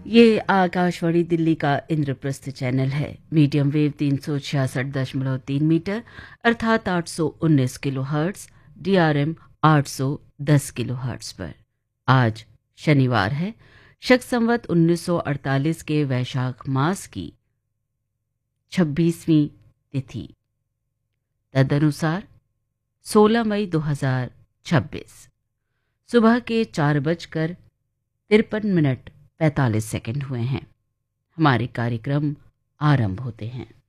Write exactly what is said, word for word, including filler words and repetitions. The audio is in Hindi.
ये आकाशवाणी दिल्ली का इंद्रप्रस्थ चैनल है। मीडियम वेव तीन सौ छियासठ दशमलव तीन मीटर अर्थात आठ सौ उन्नीस किलो हर्ट्स, डीआरएम आठ सौ दस किलो हर्ट्स पर। आज शनिवार है, शक संवत उन्नीस सौ अड़तालीस के वैशाख मास की छब्बीसवीं तिथि, तदनुसार सोलह मई दो हजार छब्बीस। सुबह के चार बजकर तिरपन मिनट पैंतालीस सेकंड हुए हैं। हमारे कार्यक्रम आरंभ होते हैं।